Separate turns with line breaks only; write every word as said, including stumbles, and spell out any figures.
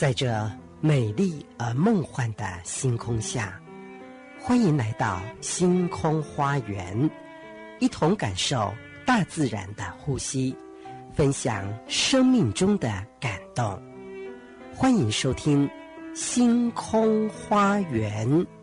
在这美丽而梦幻的星空下，欢迎来到星空花园，一同感受大自然的呼吸，分享生命中的感动。欢迎收听星空花园。